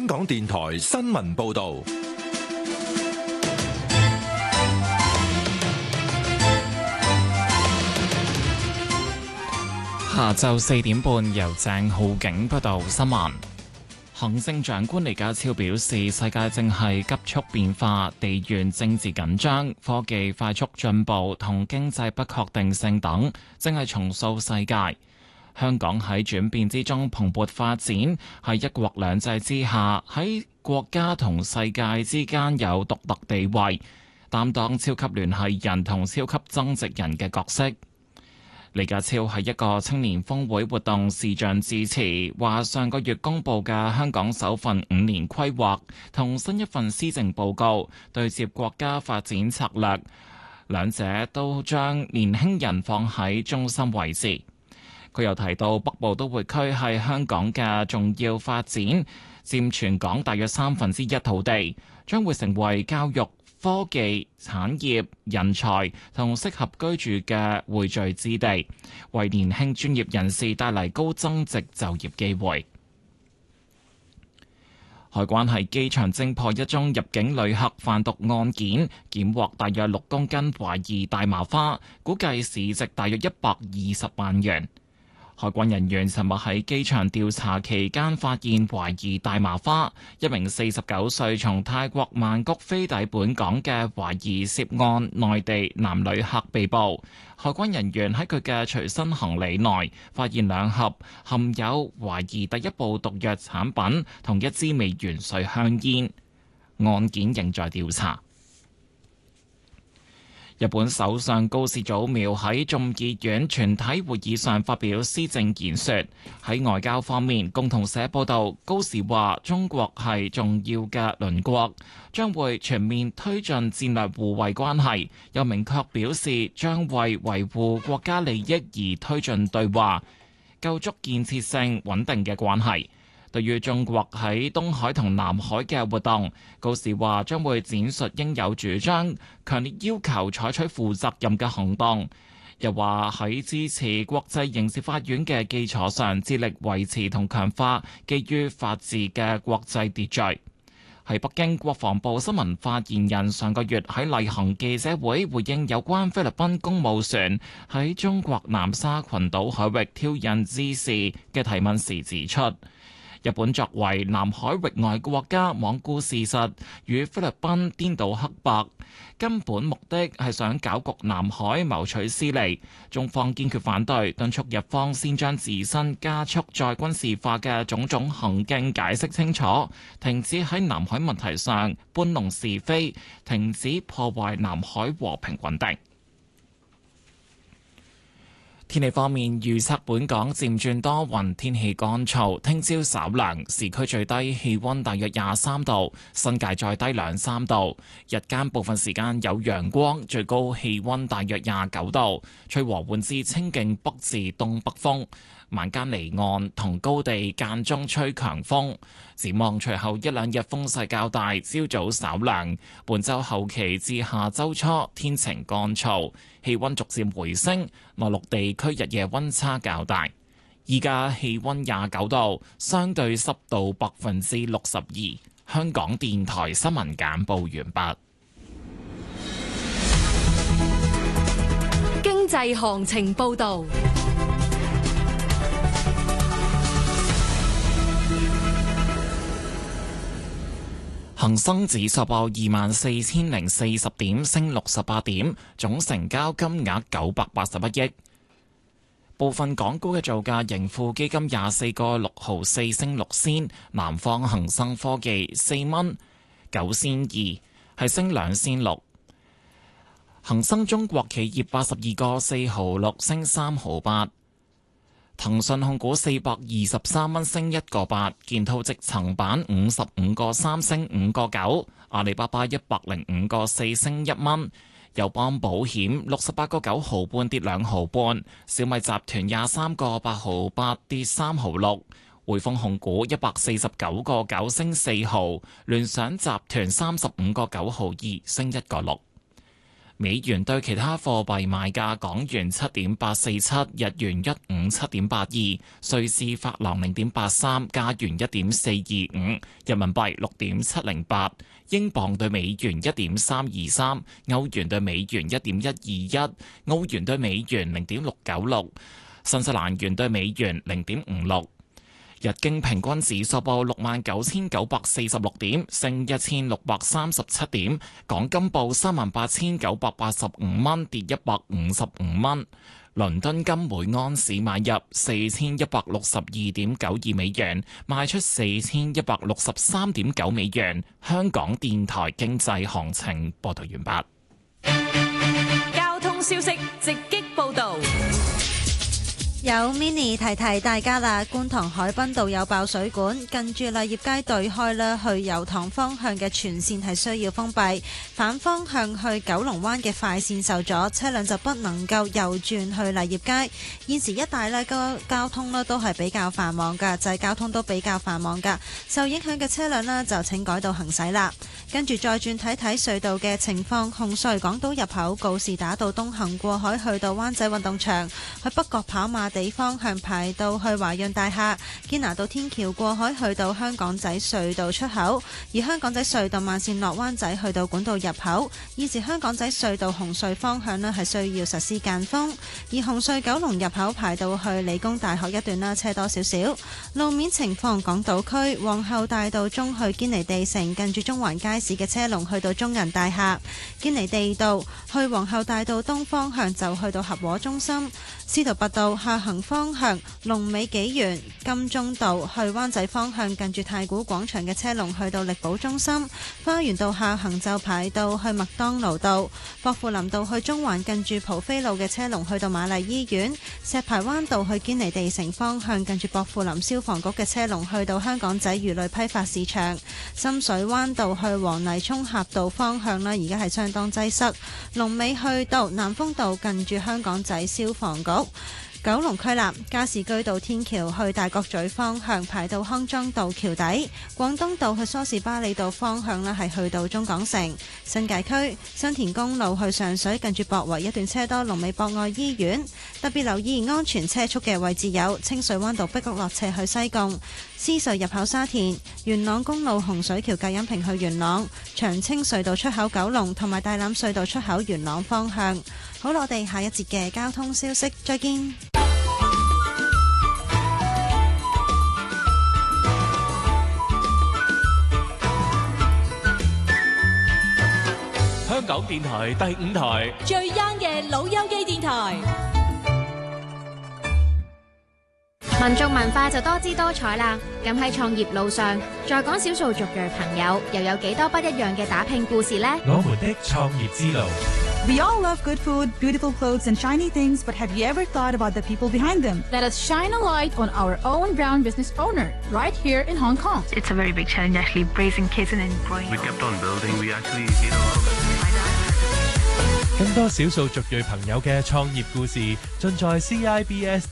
港電台新聞報道。 下晝4點半，由鄭浩景報道新聞。行政長官李家超表示，世界正係急速變化，地緣政治緊張、科技快速進步同經濟不確定性等，正係重塑世界。香港喺轉變之中蓬勃發展，喺一國兩制之下，喺國家同世界之間有獨特地位，擔當超級聯繫人同超級增值人嘅角色。李家超喺一個青年峰會活動視像致辭，話上個月公布嘅香港首份5年規劃同新一份施政報告對接國家發展策略，兩者都將年輕人放喺中心位置。佢又提到北部都會區係香港嘅重要發展，佔全港大約1/3土地，將會成為教育、科技、產業、人才同適合居住嘅匯聚之地，為年輕專業人士帶嚟高增值就業機會。海關喺機場偵破一宗入境旅客販毒案件，檢獲大約6公斤懷疑大麻花，估計市值大約120萬元。海關人員尋日喺機場調查期間發現懷疑大麻花，一名49歲從泰國曼谷飛抵本港嘅懷疑涉案內地男旅客被捕。海關人員喺佢嘅隨身行李內發現2盒含有懷疑第一部毒藥產品同1支未完稅香煙，案件仍在調查。日本首相高市早苗喺眾議院全體會議上發表施政演說。喺外交方面，共同社報道，高市話中國係重要嘅鄰國，將會全面推進戰略互惠關係，又明確表示將為維護國家利益而推進對話，構築建設性穩定嘅關係。對於中國喺東海同南海嘅活動，高市話將會展述應有主張，強烈要求採取負責任嘅行動。又話喺支持國際刑事法院嘅基礎上，致力維持同強化基於法治嘅國際秩序。喺北京，國防部新聞發言人上個月喺例行記者會回應有關菲律賓公務船喺中國南沙群島海域挑釁之事嘅提問時指出，日本作為南海域外國家，罔顧事實，與菲律賓顛倒黑白，根本目的係想攪局南海，謀取私利。中方堅決反對，敦促日方先將自身加速再軍事化嘅種種行徑解釋清楚，停止喺南海問題上搬弄是非，停止破壞南海和平穩定。天氣方面，預測本港漸轉多雲，天氣乾燥。聽朝稍涼，市區最低氣溫大約23度，新界再低2-3度。日間部分時間有陽光，最高氣溫大約29度，吹和緩至清勁北至東北風。晚間離岸同高地間中吹強風，展望隨後1-2日風勢較大，朝早稍涼。本週後期至下週初天晴乾燥，氣溫逐漸回升，內陸地區日夜溫差較大。依家氣溫29度，相對濕度62%。香港電台新聞簡報完畢。 經濟行情報道。 恒生指數報24,040點，升68點，總成交金額981億。部分港股嘅造價，盈富基金24個6毫4升6仙，南方恒生科技4蚊9仙2，係升2仙6。恒生中國企業82個4毫6升3毫8。騰訊控股423蚊升1個8，建滔積層板55個3升5個9，阿里巴巴105個4升1蚊，友邦保險68個9毫半跌2毫半，小米集團23個8毫8跌3毫6，匯豐控股149個9升4毫，聯想集團35個9毫2升1個6。 美元對其他貨幣買價：港元7.847，日元157.82，瑞士法郎0.83，加元1.425，人民幣6.708，英鎊對美元1.323，歐元對美元1.121，澳元對美元0.696，新西蘭元對美元0.56。日經平均指數報69,946點，升1,637點。港金報38,985蚊，跌155蚊。倫敦金每盎司買入4,162.92美元，賣出4,163.9美元。香港電台經濟行情報道完畢。交通消息直擊報道。 有 mini 提提大家啦，觀塘海濱道有爆水管，近住勵業街對開啦，去油塘方向嘅全線係需要封閉，反方向去九龍灣嘅快線受阻，車輛就不能夠右轉去勵業街。現時一帶呢個交通呢都係比較繁忙噶，就係交通都比較繁忙噶，受影響嘅車輛呢就請改道行駛啦。跟住再轉睇睇隧道嘅情況，紅隧港島入口告士打道東行過海去到灣仔運動場，去北角跑馬地方向排到去華潤大廈，堅拿道天橋過海去到香港仔隧道出口，而香港仔隧道慢線落灣仔去到管道入口。現時香港仔隧道紅隧方向呢係需要實施間封，而紅隧九龍入口排到去理工大學一段啦，車多少少。路面情況，港島區皇后大道中去堅尼地城近住中環街市嘅車龍去到中銀大廈，堅尼地道去皇后大道東方向就去到合和中心，司徒拔道下行方向龍尾紀元，金鐘道去灣仔方向近住太古廣場嘅車龍去到力寶中心，花園道下行就排到去麥當勞道，薄扶林道去中環近住蒲飛路嘅車龍去到瑪麗醫院，石排灣道去堅尼地城方向近住薄扶林消防局嘅車龍去到香港仔魚類批發市場，深水灣道去黃泥涌峽道方向呢而家係相當擠塞，龍尾去到南豐道近住香港仔消防局。九龍區立加士居道天橋去大角咀方向排到康莊道橋底，廣東道去梳士巴利道方向呢係去到中港城。新界區新田公路去上水近住博圍一段車多，龍尾博愛醫院。特別留意安全車速嘅位置有清水灣道碧谷落斜去西貢，獅隧入口沙田，元朗公路洪水橋隔音屏去元朗，長青隧道出口九龍同埋大欖隧道出口元朗方向。好啦，我哋下一節嘅交通消息再見。 香港電台第5台最 young 嘅老友記電台。 民族文化就多姿多彩啦，咁喺創業路上，再講少數族裔朋友又有幾多不一樣嘅打拼故事呢？ 我們的創業之路。 We all love good food, beautiful clothes, and shiny things, but have you ever thought about the people behind them? Let us shine a light on our own brown business owner, right here in Hong Kong. It's a very big challenge, actually, raising kids and then growing. We kept on building. We actually hit a lot of it. 更多少數族裔朋友嘅創業故事，盡在 CIBS